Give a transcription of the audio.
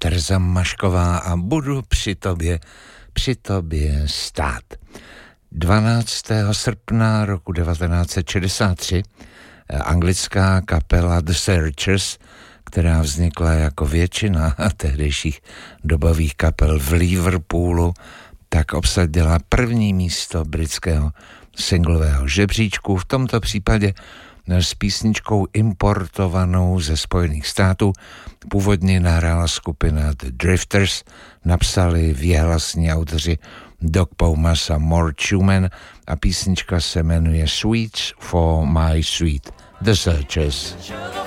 Tereza Mašková a budu při tobě stát. 12. srpna roku 1963 anglická kapela The Searchers, která vznikla jako většina tehdejších dobových kapel v Liverpoolu, tak obsadila první místo britského singlového žebříčku, v tomto případě s písničkou importovanou ze Spojených států. Původně nahrála skupina The Drifters, napsali věhlasní autoři Doc Pomus a Mort Schumann a písnička se jmenuje Sweets for My Sweet. The Searchers.